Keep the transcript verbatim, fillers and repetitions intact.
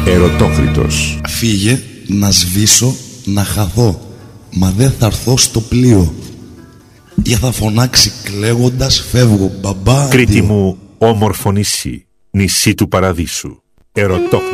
Ερωτόκριτος. Φύγε να σβήσω, να χαθώ, μα δεν θα έρθω στο πλοίο. Ή θα φωνάξει κλαίγοντας φεύγω μπαμπά. Κρήτη μου όμορφο νησί, νησί του παραδείσου. Ερωτόκριτος.